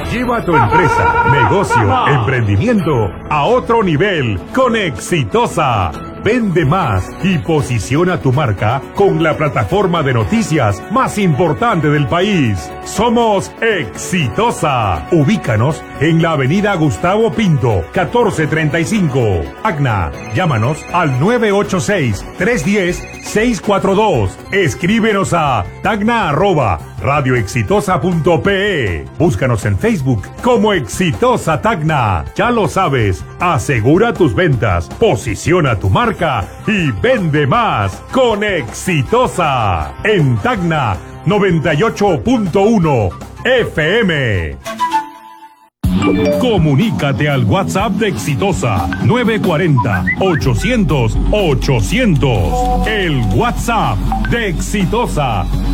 Lleva tu empresa, negocio, emprendimiento a otro nivel con Exitosa. Vende más y posiciona tu marca con la plataforma de noticias más importante del país. Somos Exitosa. Ubícanos en la avenida Gustavo Pinto, 1435. Tacna. Llámanos al 986-310-642. Escríbenos a tacna@radioexitosa.pe. Búscanos en Facebook como Exitosa Tacna. Ya lo sabes, asegura tus ventas, posiciona tu marca y vende más con Exitosa. En Tacna 98.1 FM. Comunícate al WhatsApp de Exitosa 940-800-800. El WhatsApp de Exitosa